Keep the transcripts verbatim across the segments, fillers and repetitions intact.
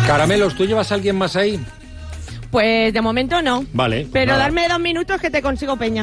Caramelos, ¿tú llevas a alguien más ahí? Pues de momento no. Vale. Pero nada. darme dos minutos que te consigo peña.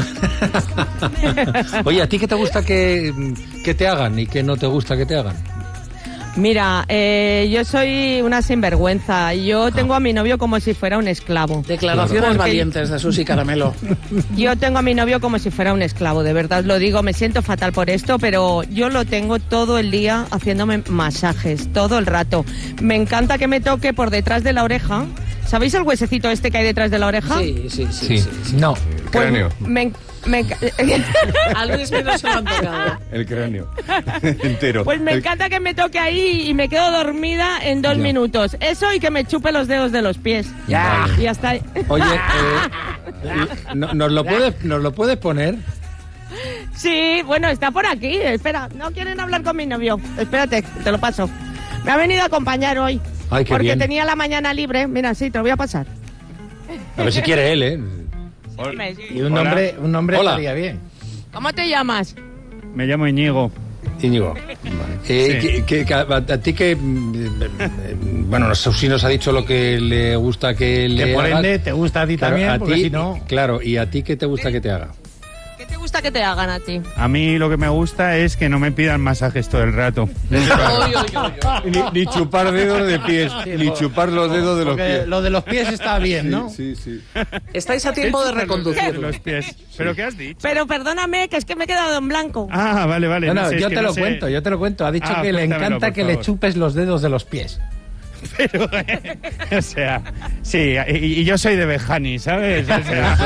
Oye, ¿a ti qué te gusta que, que te hagan y qué no te gusta que te hagan? Mira, eh, yo soy una sinvergüenza. Yo tengo a mi novio como si fuera un esclavo. Declaraciones Porque valientes de Susi Caramelo. Yo tengo a mi novio como si fuera un esclavo, de verdad os lo digo. Me siento fatal por esto, pero yo lo tengo todo el día haciéndome masajes, todo el rato. Me encanta que me toque por detrás de la oreja. ¿Sabéis el huesecito este que hay detrás de la oreja? Sí, sí, sí. Sí. sí, sí. No. Pues Cráneo. me, me, A Luis no se lo han tocado. El cráneo. Entero. Pues me El- encanta que me toque ahí y me quedo dormida en dos Ya. minutos. Eso y que me chupe los dedos de los pies. Ya. Y hasta ahí. Oye, eh, no- ¿nos, lo puedes, ¿nos lo puedes poner? Sí, bueno, está por aquí. Espera, no quieren hablar con mi novio. Espérate, te lo paso. Me ha venido a acompañar hoy. Ay, qué porque bien. tenía la mañana libre. Mira, sí, te lo voy a pasar. A ver si quiere él, ¿eh? Y un nombre, un nombre Hola. estaría bien. ¿Cómo te llamas? Me llamo Íñigo. Íñigo. Eh, Sí. que, que- que a, a ti que... mm, eh, Bueno, no sé si nos ha dicho lo que le gusta que le Que por hagas. ende te gusta a ti Claro, también, a porque ti, si no... Claro, ¿y a ti qué te gusta que te haga? ¿Qué te gusta que te hagan a ti? A mí lo que me gusta es que no me pidan masajes todo el rato. Oy, oy, oy, oy. Ni, ni chupar dedos de pies, ni chupar los dedos de los Porque pies. lo de los pies está bien, ¿no? Sí, sí, sí. Estáis a tiempo de reconducirlo. Los pies. ¿Pero qué has dicho? Pero perdóname, que es que me he quedado en blanco. Ah, vale, vale. No, no, sé, es yo que te no lo sé. cuento, yo te lo cuento. Ha dicho Ah, que le cuéntamelo, encanta por que le favor. chupes los dedos de los pies. Pero, eh, o sea, sí, y, y yo soy de Bejani, ¿sabes? O sea,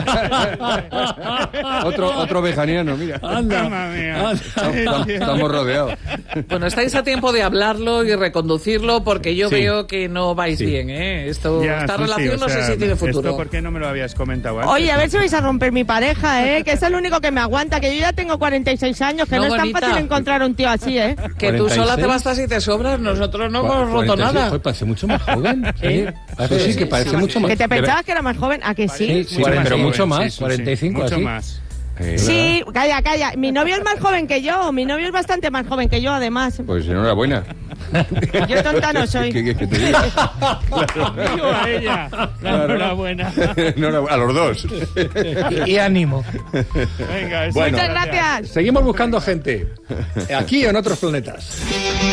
Claro. otro, otro vejaniano, mira. mamma mía. Estamos, estamos rodeados. Bueno, estáis a tiempo de hablarlo y reconducirlo porque yo Sí. veo que no vais Sí. bien, ¿eh? Esto, Ya, esta Susi, relación o no sé sea, si tiene futuro. ¿Esto por qué no me lo habías comentado antes? Oye, a ver si vais a romper mi pareja, ¿eh? Que es el único que me aguanta, que yo ya tengo cuarenta y seis años, que no, No, es tan bonita. fácil encontrar un tío así, ¿eh? Que tú cuarenta y sola te seis. bastas y te sobras, nosotros no hemos roto cuarenta y seis, nada. joder, parece mucho más joven. Sí, parece sí, Sí, que sí, parece sí, mucho sí. más. Que te Debe- pensabas que era más joven, ¿a que sí? Sí, sí, pero joven, mucho más, sí, sí, sí, cuarenta y cinco, mucho así. más. Eh, Sí, calla, calla. Mi novio es más joven que yo. Mi novio es bastante más joven que yo, además. Pues enhorabuena. Yo tonta no soy. ¿Qué quieres que te diga? Digo a ella. La enhorabuena. Enhorabuena. A los dos. Y, y ánimo. Venga, eso. Bueno. Muchas gracias. Seguimos buscando gente. Aquí o en otros planetas.